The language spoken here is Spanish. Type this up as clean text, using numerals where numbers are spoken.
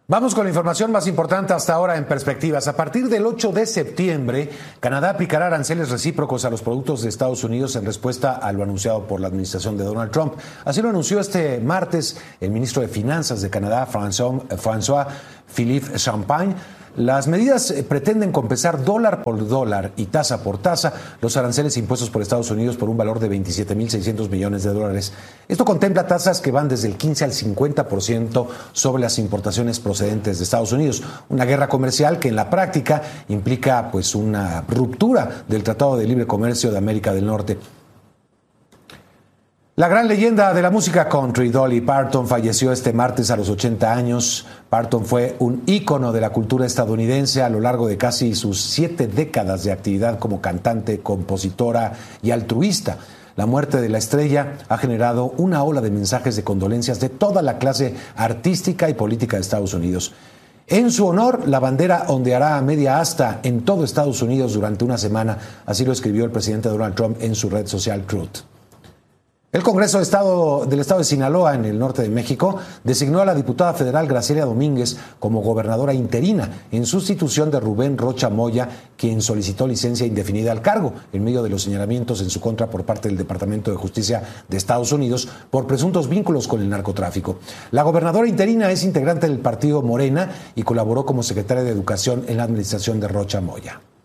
Vamos con la información más importante hasta ahora en perspectivas. A partir del 8 de septiembre, Canadá aplicará aranceles recíprocos a los productos de Estados Unidos en respuesta a lo anunciado por la administración de Donald Trump. Así lo anunció este martes el ministro de Finanzas de Canadá, François-Philippe Champagne. Las medidas pretenden compensar dólar por dólar y tasa por tasa los aranceles impuestos por Estados Unidos por un valor de $27,600 millones. Esto contempla tasas que van desde el 15 al 50% sobre las importaciones procedentes de Estados Unidos. Una guerra comercial que en la práctica implica pues una ruptura del Tratado de Libre Comercio de América del Norte. La gran leyenda de la música country, Dolly Parton, falleció este martes a los 80 años. Parton fue un ícono de la cultura estadounidense a lo largo de casi sus 7 décadas de actividad como cantante, compositora y altruista. La muerte de la estrella ha generado una ola de mensajes de condolencias de toda la clase artística y política de Estados Unidos. En su honor, la bandera ondeará a media asta en todo Estados Unidos durante una semana, así lo escribió el presidente Donald Trump en su red social Truth. El Congreso del Estado de Sinaloa, en el norte de México, designó a la diputada federal Graciela Domínguez como gobernadora interina en sustitución de Rubén Rocha Moya, quien solicitó licencia indefinida al cargo en medio de los señalamientos en su contra por parte del Departamento de Justicia de Estados Unidos por presuntos vínculos con el narcotráfico. La gobernadora interina es integrante del partido Morena y colaboró como secretaria de Educación en la administración de Rocha Moya.